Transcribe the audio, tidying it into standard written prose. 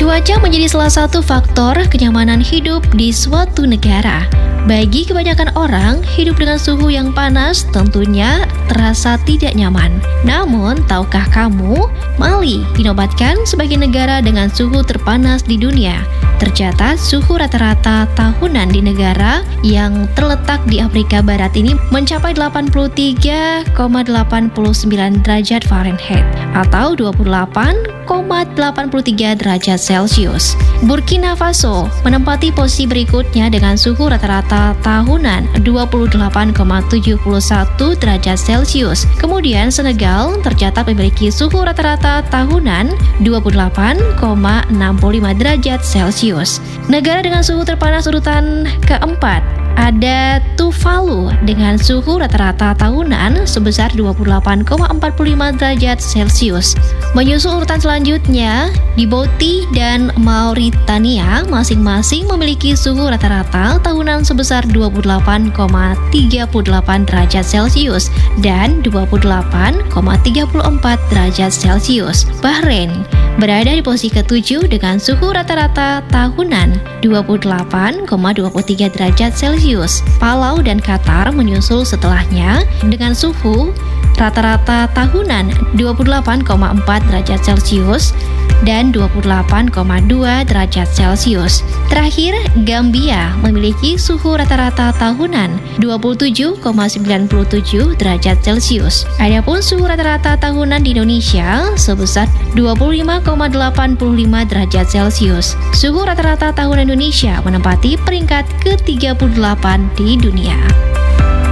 Cuaca menjadi salah satu faktor kenyamanan hidup di suatu negara. Bagi kebanyakan orang, hidup dengan suhu yang panas tentunya terasa tidak nyaman. Namun, tahukah kamu, Mali dinobatkan sebagai negara dengan suhu terpanas di dunia. Tercatat suhu rata-rata tahunan di negara yang terletak di Afrika Barat ini mencapai 83,89 derajat Fahrenheit atau 28,83 derajat Celcius. Burkina Faso menempati posisi berikutnya dengan suhu rata-rata tahunan 28,71 derajat Celcius. Kemudian Senegal tercatat memiliki suhu rata-rata tahunan 28,65 derajat Celcius. Negara dengan suhu terpanas urutan keempat ada Tuvalu dengan suhu rata-rata tahunan sebesar 28,45 derajat Celcius. Menyusul urutan selanjutnya, Djibouti dan Mauritania masing-masing memiliki suhu rata-rata tahunan sebesar 28,38 derajat Celcius dan 28,34 derajat Celcius. Bahrain berada di posisi ke-7 dengan suhu rata-rata tahunan 28,23 derajat Celcius. Palau dan Qatar menyusul setelahnya dengan suhu rata-rata tahunan 28,4 derajat Celcius dan 28,2 derajat Celcius. Terakhir, Gambia memiliki suhu rata-rata tahunan 27,97 derajat Celcius. Adapun suhu rata-rata tahunan di Indonesia sebesar 25,85 derajat Celcius. Suhu rata-rata tahunan Indonesia menempati peringkat ke-38 di dunia.